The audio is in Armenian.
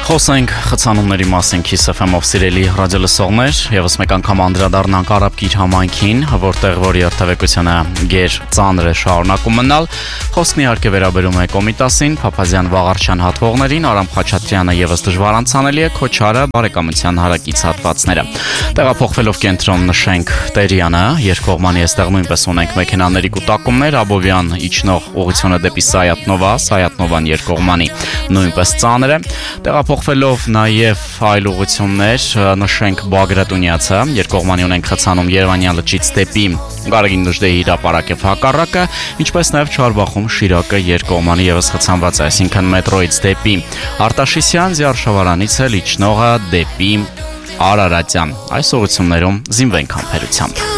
Խոսենք խցանումների մասին Kiss FM-ով սիրելի ռադիոլսողներ, եւս մեկ անգամ անդրադառնանք Արաբկիր համայնքին, որտեղ որ երթևեկությունը գեր ծանր է շարունակում մնալ։ Խոսքն իհարկե վերաբերում է Կոմիտասին, Փափազյան Վաղարչյան հատվողներին, Արամ Խաչատրյանը եւս դժվար անցանելի է, Քոչարը, Բարեկամության հարակից հատվածները։ Տեղափոխվելով կենտրոն նշենք Տերյանը, երկկողմանի այստեղ նույնպես ունենք մեքենաների կուտակումներ, Աբովյան իջնող ուղղությունը դեպի Սայաթնովա, Սայաթնովան երկկողմանի նույնպես ծանր է։ Տեղափոխվելով նաև այլ ուղղություններ, նշենք Բագրատունյացը, երկկողմանի ունենք խցանում Երևանյան լճից դեպի Գարեգին Նժդեհի հրապարակ հակառակը, ինչպես նաև Չարբախում Շիրակը երկկողմանի եւս խցանված է, այսինքն մետրոյից դեպի Արտաշիսյան, Զիարշավարանից էլ իջնողը դեպի Արարատյան։ Այս ուղղություններում զինվենք համբերությամբ։